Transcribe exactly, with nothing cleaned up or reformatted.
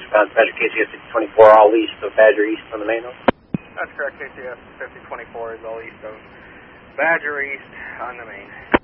eastbound Badger K C S fifty twenty-four, all east of Badger East on the main. That's correct. K C S fifty twenty-four is all east of Badger East on the main.